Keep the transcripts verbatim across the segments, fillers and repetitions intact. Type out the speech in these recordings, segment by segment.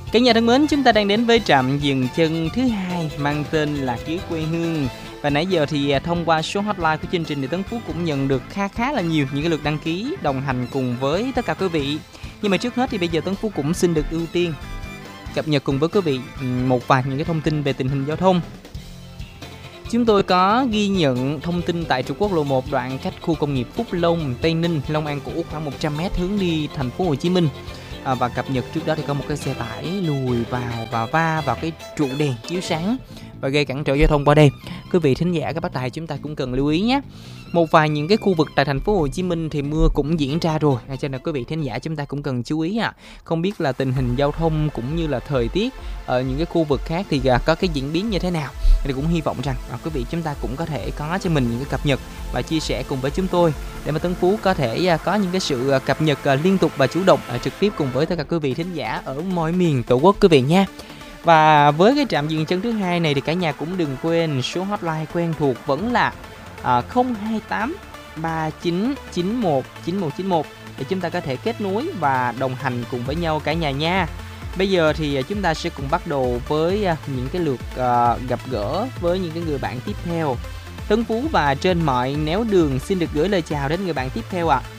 Cả nhà thân mến, chúng ta đang đến với trạm dừng chân thứ hai mang tên là Ký Quê Hương. Và nãy giờ thì thông qua số hotline của chương trình thì Tấn Phú cũng nhận được khá khá là nhiều những cái lượt đăng ký đồng hành cùng với tất cả quý vị. Nhưng mà trước hết thì bây giờ Tấn Phú cũng xin được ưu tiên cập nhật cùng với quý vị một vài những cái thông tin về tình hình giao thông. Chúng tôi có ghi nhận thông tin tại trục quốc lộ một đoạn cách khu công nghiệp Phúc Long, Tây Ninh, Long An cũ khoảng một trăm mét hướng đi thành phố Hồ Chí Minh. À, và cập nhật trước đó thì có một cái xe tải lùi vào và va vào cái trụ đèn chiếu sáng và gây cản trở giao thông qua đây. Quý vị thính giả các bác tài chúng ta cũng cần lưu ý nhé. Một vài những cái khu vực tại thành phố Hồ Chí Minh thì mưa cũng diễn ra rồi, cho nên quý vị thính giả chúng ta cũng cần chú ý ạ. À. Không biết là tình hình giao thông cũng như là thời tiết ở những cái khu vực khác thì có cái diễn biến như thế nào. Thì cũng hy vọng rằng à, quý vị chúng ta cũng có thể có cho mình những cái cập nhật và chia sẻ cùng với chúng tôi để mà Tấn Phú có thể à, có những cái sự à, cập nhật à, liên tục và chủ động à, trực tiếp cùng với tất cả quý vị thính giả ở mọi miền Tổ quốc quý vị nha. Và với cái trạm dừng chân thứ hai này thì cả nhà cũng đừng quên số hotline quen thuộc vẫn là à, không hai tám ba chín chín một chín một chín một để chúng ta có thể kết nối và đồng hành cùng với nhau cả nhà nha. Bây giờ thì chúng ta sẽ cùng bắt đầu với những cái lượt uh, gặp gỡ với những cái người bạn tiếp theo. Tấn Phú và trên mọi néo đường xin được gửi lời chào đến người bạn tiếp theo ạ. À.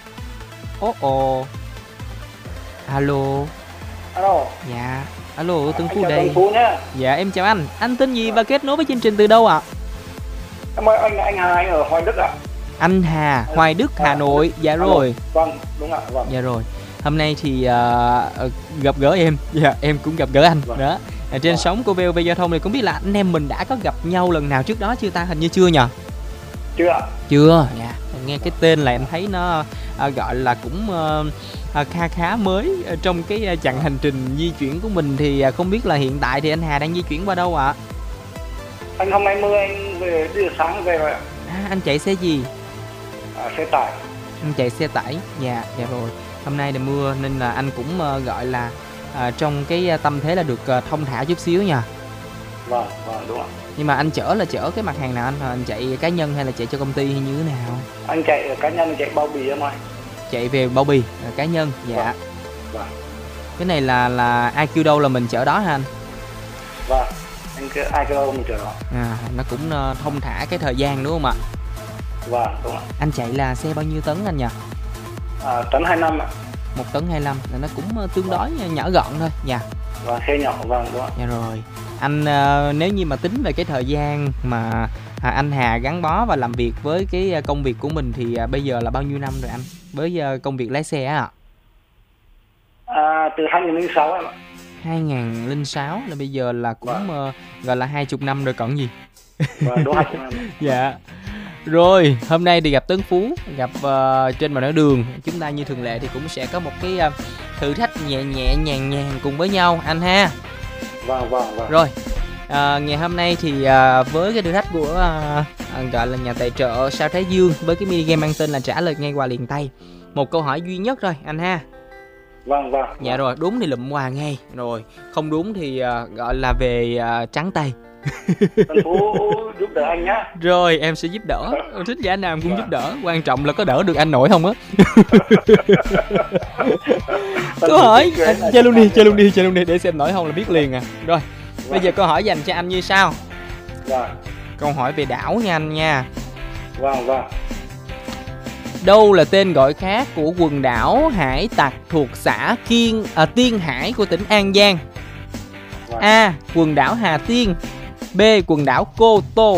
Ồ ồ. Alo. Alo. Dạ. Alo, Tấn Phú chào đây. Tấn Phú nhé. Dạ em chào anh. Anh tên gì và kết nối với chương trình từ đâu ạ? À? Em ơi, anh anh Hà, anh ở Hoài Đức ạ. À? Anh Hà, Hoài Đức, Hà Nội. Dạ rồi. Vâng, đúng ạ, vâng. Dạ rồi. Hôm nay thì uh, gặp gỡ em, dạ em cũng gặp gỡ anh. Vâng. Đó. Ở trên vâng. sóng của vê o vê Giao thông thì cũng biết là anh em mình đã có gặp nhau lần nào trước đó chưa ta? Hình như chưa nhờ? Chưa ạ. Chưa, dạ. Nghe cái tên là em thấy nó uh, gọi là cũng uh, uh, khá khá mới uh, trong cái uh, chặng hành trình di chuyển của mình thì uh, không biết là hiện tại thì anh Hà đang di chuyển qua đâu ạ? À? Anh hôm nay mưa anh về đi sáng về rồi ạ. À, anh chạy xe gì? À, xe tải. Anh chạy xe tải, dạ, dạ rồi. Hôm nay là mưa nên là anh cũng uh, gọi là uh, trong cái tâm thế là được uh, thông thả chút xíu nha. Vâng, vâng, đúng ạ. Nhưng mà anh chở là chở cái mặt hàng nào anh? Anh chạy cá nhân hay là chạy cho công ty hay như thế nào? Anh chạy cá nhân, chạy bao bì em ơi. Chạy về bao bì, uh, cá nhân, dạ. Vâng. Vâng. Cái này là là ai kêu đâu là mình chở đó hả anh? Vâng, anh kêu ai kêu đâu mình chở đó. À, nó cũng uh, thông thả cái thời gian đúng không ạ? Vâng, đúng ạ. Anh chạy là xe bao nhiêu tấn anh nhỉ? À, tấn hai mươi lăm ạ. Một tấn hai mươi lăm là nó cũng tương đối vâng. nhỏ gọn thôi nha. Vâng, xe nhỏ, vâng, đúng ạ. Dạ rồi. Anh uh, nếu như mà tính về cái thời gian mà à, anh Hà gắn bó và làm việc với cái công việc của mình thì uh, bây giờ là bao nhiêu năm rồi anh? Với uh, công việc lái xe ạ? À, từ hai nghìn lẻ sáu em ạ. hai nghìn lẻ sáu là bây giờ là cũng vâng. uh, gọi là hai mươi năm rồi còn gì. Vâng, đúng hai mươi năm. Dạ. Rồi, hôm nay thì gặp Tấn Phú, gặp uh, trên mọi nẻo đường. Chúng ta như thường lệ thì cũng sẽ có một cái uh, thử thách nhẹ nhẹ nhàng nhàng cùng với nhau anh ha. Vâng, vâng, vâng. Rồi, uh, ngày hôm nay thì uh, với cái thử thách của uh, gọi là nhà tài trợ Sao Thái Dương với cái mini game mang tên là trả lời ngay qua liền tay. Một câu hỏi duy nhất thôi anh ha. Vâng, vâng. Dạ rồi, đúng thì lụm quà ngay. Rồi, không đúng thì uh, gọi là về uh, trắng tay. Tấn Phú giúp đỡ anh nhá. Rồi em sẽ giúp đỡ. Thích giả nào em cũng giúp đỡ. Quan trọng là có đỡ được anh nổi không á. Câu hỏi chơi luôn đi, chơi luôn đi, chơi luôn đi để xem nổi không là biết liền à. Rồi, bây giờ câu hỏi dành cho anh như sau. Vâng. Câu hỏi về đảo nha anh nha. Vâng, vâng. Đâu là tên gọi khác của quần đảo Hải Tặc thuộc xã Kiên à, Tiên Hải của tỉnh An Giang? Vâng. A. Quần đảo Hà Tiên. B. Quần đảo Cô Tô.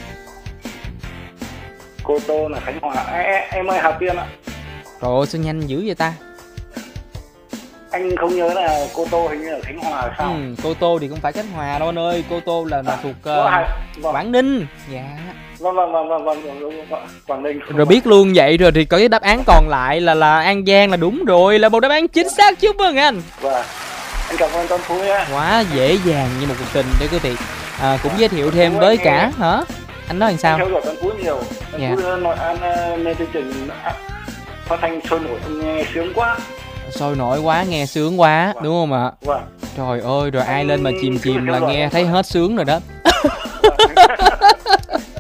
Cô Tô là Khánh Hòa. À, em ơi Hà Tiên ạ. Trời ơi sao nhanh dữ vậy ta? Anh không nhớ là Cô Tô hình như ở Khánh Hòa là sao? Ừ, Cô Tô thì cũng phải Khánh Hòa đâu anh ơi. Cô Tô là, là à, thuộc uh, vâng. Quảng Ninh. Dạ. Vâng vâng vâng vâng vâng, vâng, vâng, vâng. Quảng Ninh. Rồi biết luôn vậy rồi thì có cái đáp án còn lại là là An Giang là đúng rồi, là một đáp án chính xác. Chúc mừng anh. Vâng. Anh cảm ơn Tấn Phú nhé. Quá dễ dàng như một cuộc tình đấy quý vị. À, cũng giới thiệu thêm với cả hả? Anh nói làm sao? Anh theo dõi Tấn Phú nhiều. Tấn dạ. Phú nói ăn nghe chương trình phát thanh sôi nổi nghe sướng quá. Sôi nổi quá, nghe sướng quá, vâng. Đúng không ạ? Vâng. Trời ơi, rồi anh ai lên mà chìm chìm là nghe thấy hết sướng rồi đó.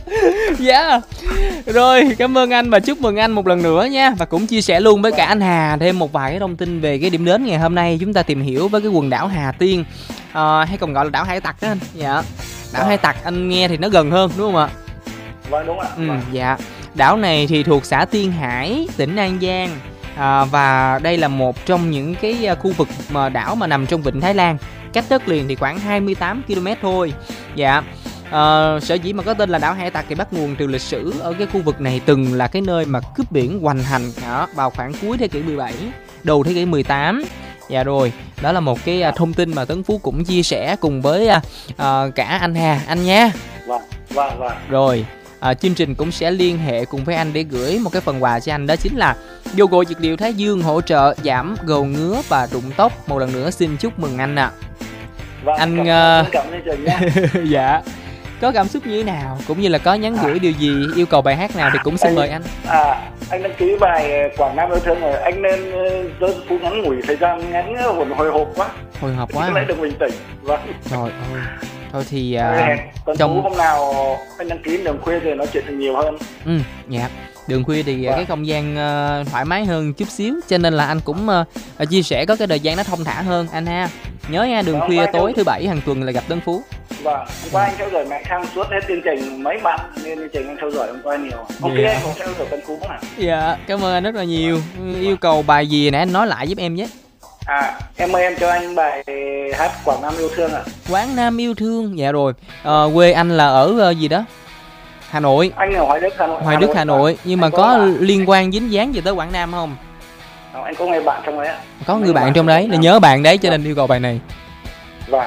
Yeah. Rồi, cảm ơn anh và chúc mừng anh một lần nữa nha. Và cũng chia sẻ luôn với cả anh Hà thêm một vài cái thông tin về cái điểm đến ngày hôm nay. Chúng ta tìm hiểu với cái quần đảo Hà Tiên, à, hay còn gọi là đảo Hải Tặc đó anh. Dạ. Đảo Hải Tặc anh nghe thì nó gần hơn đúng không ạ? Vâng, đúng ạ. Ừ, vâng. dạ. Đảo này thì thuộc xã Tiên Hải, tỉnh An Giang. À, và đây là một trong những cái khu vực mà đảo mà nằm trong vịnh Thái Lan, cách đất liền thì khoảng hai mươi tám ki lô mét thôi. Dạ. À, sở dĩ mà có tên là đảo Hải Tặc thì bắt nguồn từ lịch sử ở cái khu vực này từng là cái nơi mà cướp biển hoành hành đó, vào khoảng cuối thế kỷ mười bảy, đầu thế kỷ mười tám. Dạ rồi, đó là một cái thông tin mà Tấn Phú cũng chia sẻ cùng với uh, cả anh Hà anh nha. Vâng, vâng, vâng. Rồi. À, chương trình cũng sẽ liên hệ cùng với anh để gửi một cái phần quà cho anh, đó chính là yoghurt dược liệu Thái Dương hỗ trợ giảm gầu ngứa và rụng tóc. Một lần nữa xin chúc mừng anh ạ. À. Vâng, anh cảm, uh... cảm ơn chương nhé. Dạ, có cảm xúc như thế nào cũng như là có nhắn gửi à. điều gì, yêu cầu bài hát nào thì cũng xin anh, mời anh. À, anh đăng ký bài Quảng Nam yêu thương rồi, anh nên Tấn Phú ngắn ngủi thời gian ngắn hồn hồi hộp quá. Hồi hộp quá. Lấy được bình tĩnh. Vâng. Rồi ôi. Thôi thì uh, Tấn trong... Phú hôm nào anh đăng ký đường khuya rồi nói chuyện được nhiều hơn. Ừ, dạ. Đường khuya thì vâng. cái không gian uh, thoải mái hơn chút xíu, cho nên là anh cũng uh, chia sẻ có cái thời gian nó thông thả hơn anh ha. Nhớ nha, đường vâng, khuya tối theo... thứ bảy hàng tuần là gặp Tấn Phú. Vâng, hôm qua anh theo dõi mẹ Khang suốt hết chương trình mấy bạn nên chương trình anh theo dõi hôm qua nhiều. Ok, yeah. Anh cũng theo dõi Tấn Phú nào. Dạ, cảm ơn anh rất là nhiều. Yêu cầu bài gì nãy anh nói lại giúp em nhé. À, em mời em cho anh bài hát Quảng Nam yêu thương ạ. À. Quảng Nam yêu thương, dạ rồi. À, quê anh là ở uh, gì đó? Hà Nội. Anh ở Hoài Đức, Hà Nội. Hoài Đức, Hà Nội. Nhưng mà có, có liên quan dính dáng gì tới Quảng Nam không? Không, anh có người bạn trong đấy ạ. Có người bạn, bạn trong đấy, nên nhớ bạn đấy cho nên yêu cầu bài này. Vâng.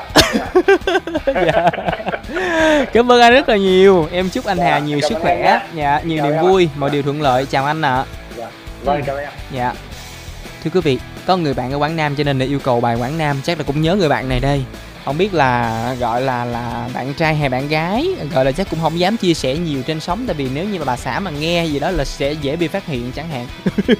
Dạ. Cảm ơn anh rất là nhiều. Em chúc anh Hà nhiều sức khỏe, dạ, nhiều niềm vui, mọi điều thuận lợi. Chào anh ạ. Dạ. Vâng, chào em. Dạ. Thưa quý vị, có người bạn ở Quảng Nam cho nên là yêu cầu bài Quảng Nam, chắc là cũng nhớ người bạn này đây. Không biết là gọi là là bạn trai hay bạn gái, gọi là chắc cũng không dám chia sẻ nhiều trên sóng, tại vì nếu như mà bà xã mà nghe gì đó là sẽ dễ bị phát hiện chẳng hạn.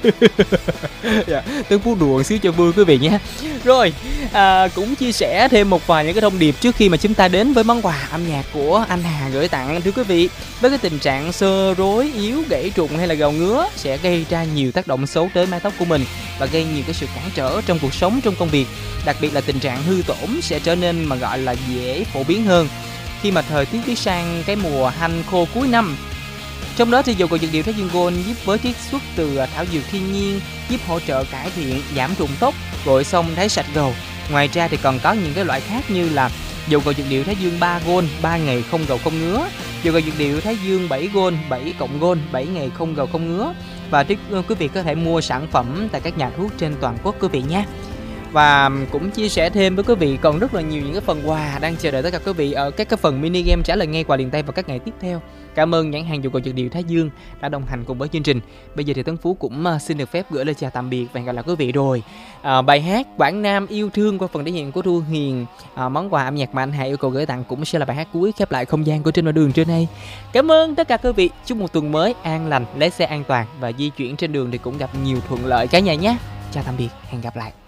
Yeah, Tấn Phú đùa xíu cho vui quý vị nhé. Rồi, à, cũng chia sẻ thêm một vài những cái thông điệp trước khi mà chúng ta đến với món quà âm nhạc của anh Hà gửi tặng. Thưa quý vị, với cái tình trạng xơ rối, yếu, gãy rụng hay là gầu ngứa sẽ gây ra nhiều tác động xấu tới mái tóc của mình và gây nhiều cái sự cản trở trong cuộc sống, trong công việc. Đặc biệt là tình trạng hư tổn sẽ trở nên mà gọi là dễ phổ biến hơn khi mà thời tiết tiến sang cái mùa hanh khô cuối năm. Trong đó thì dầu gội dược liệu Thái Dương Gold giúp với chiết xuất từ thảo dược thiên nhiên, giúp hỗ trợ cải thiện giảm rụng tóc, gội xong thấy sạch gầu. Ngoài ra thì còn có những cái loại khác như là dầu gội dược liệu Thái Dương ba Gold, ba ngày không gầu không ngứa, dầu gội dược liệu Thái Dương bảy Gold, bảy cộng Gold, bảy ngày không gầu không ngứa. Và quý vị có thể mua sản phẩm tại các nhà thuốc trên toàn quốc quý vị nhé. Và cũng chia sẻ thêm với quý vị còn rất là nhiều những cái phần quà đang chờ đợi tất cả quý vị ở các cái phần mini game trả lời ngay quà liền tay vào các ngày tiếp theo. Cảm ơn nhãn hàng dầu gội dược liệu Thái Dương đã đồng hành cùng với chương trình. Bây giờ thì Tấn Phú cũng xin được phép gửi lời chào tạm biệt và hẹn gặp lại quý vị rồi. À, bài hát Quảng Nam yêu thương qua phần thể hiện của Thu Hiền, à, món quà âm nhạc mà anh Hà yêu cầu gửi tặng cũng sẽ là bài hát cuối khép lại không gian của Trên Đoạn Đường trưa nay. Cảm ơn tất cả quý vị. Chúc một tuần mới an lành, lái xe an toàn và di chuyển trên đường thì cũng gặp nhiều thuận lợi cả nhà nhé. Chào tạm biệt, hẹn gặp lại.